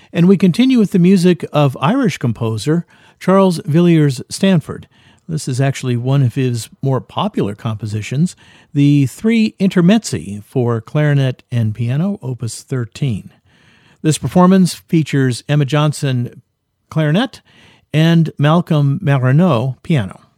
And we continue with the music of Irish composer Charles Villiers Stanford. This is actually one of his more popular compositions, the Three Intermezzi for clarinet and piano, opus 13. This performance features Emma Johnson clarinet and Malcolm Martineau piano.